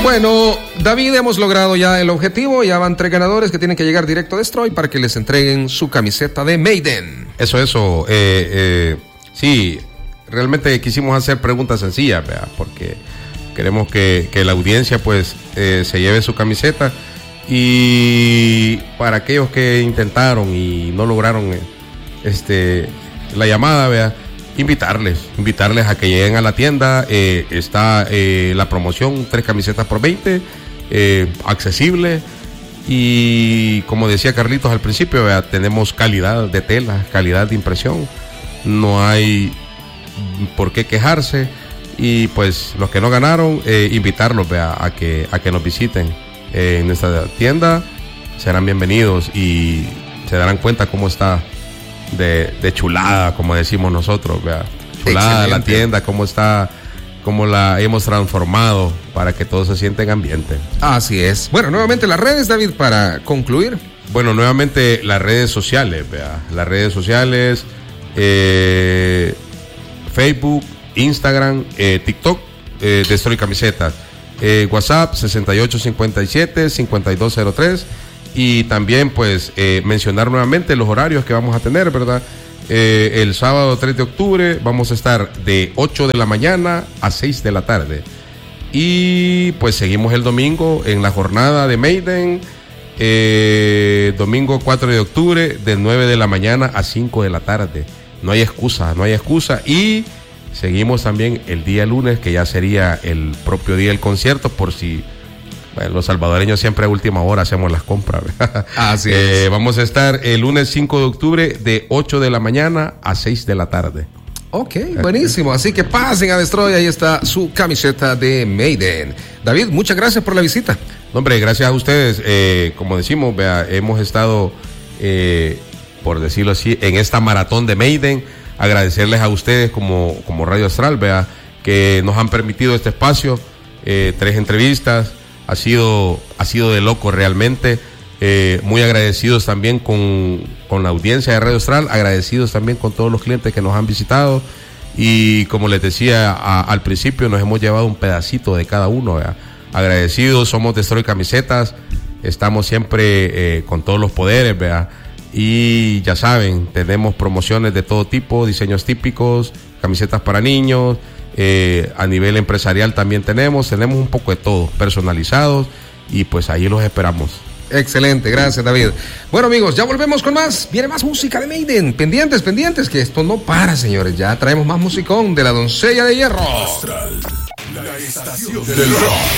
Bueno, David, hemos logrado ya el objetivo. Ya van 3 ganadores que tienen que llegar directo a Destroy para que les entreguen su camiseta de Maiden. Eso. Sí, realmente quisimos hacer preguntas sencillas, ¿verdad? Porque queremos que la audiencia pues se lleve su camiseta. Y para aquellos que intentaron y no lograron la llamada, ¿verdad? Invitarles a que lleguen a la tienda. Está la promoción 3 camisetas por 20, accesible, y como decía Carlitos al principio, ¿verdad? Tenemos calidad de tela, calidad de impresión, no hay por qué quejarse. Y pues los que no ganaron, invitarlos, ¿verdad? a que nos visiten en nuestra tienda. Serán bienvenidos y se darán cuenta cómo está de chulada, como decimos nosotros, ¿verdad? Chulada. Excelente. La tienda, cómo la hemos transformado para que todos se sienten ambiente. Así es. Bueno, nuevamente las redes, David, para concluir. Bueno, nuevamente las redes sociales, ¿verdad? Las redes sociales, Facebook, Instagram, TikTok, Destroy Camisetas, WhatsApp 6857-5203. Y también pues mencionar nuevamente los horarios que vamos a tener, ¿verdad? El sábado 3 de octubre vamos a estar de 8 de la mañana a 6 de la tarde. Y pues seguimos el domingo en la jornada de Maiden, domingo 4 de octubre de 9 de la mañana a 5 de la tarde. No hay excusa. Y seguimos también el día lunes, que ya sería el propio día del concierto, por si... Bueno, los salvadoreños siempre a última hora hacemos las compras. Así es. Vamos a estar el lunes 5 de octubre de 8 de la mañana a 6 de la tarde. Ok, buenísimo. Así que pasen a Destroy, ahí está su camiseta de Maiden. David, muchas gracias por la visita. No, hombre, gracias a ustedes. Como decimos, vea, hemos estado, por decirlo así, en esta maratón de Maiden. Agradecerles a ustedes como Radio Astral, vea, que nos han permitido este espacio, 3 entrevistas. Ha sido de loco realmente. Muy agradecidos también con la audiencia de Radio Astral, agradecidos también con todos los clientes que nos han visitado, y como les decía al principio, nos hemos llevado un pedacito de cada uno, ¿verdad? Agradecidos, somos Destroy Camisetas, estamos siempre con todos los poderes, ¿verdad? Y ya saben, tenemos promociones de todo tipo, diseños típicos, camisetas para niños. A nivel empresarial también tenemos un poco de todo, personalizados, y pues ahí los esperamos. Excelente, gracias, David. Bueno, amigos, ya volvemos con más. Viene más música de Maiden. Pendientes, que esto no para, señores. Ya traemos más musicón de la Doncella de Hierro. Astral, la estación del rock.